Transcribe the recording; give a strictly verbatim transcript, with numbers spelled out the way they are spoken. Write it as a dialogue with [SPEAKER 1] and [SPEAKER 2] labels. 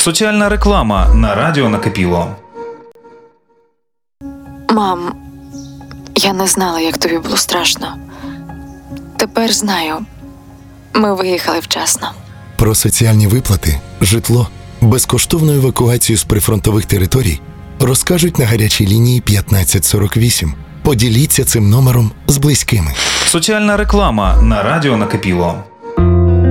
[SPEAKER 1] Соціальна реклама на радіо Накипіло.
[SPEAKER 2] Мам, я не знала, як тобі було страшно. Тепер знаю. Ми виїхали вчасно.
[SPEAKER 3] Про соціальні виплати, житло, безкоштовну евакуацію з прифронтових територій розкажуть на гарячій лінії п'ятнадцять сорок вісім. Поділіться цим номером з близькими.
[SPEAKER 1] Соціальна реклама на радіо Накипіло.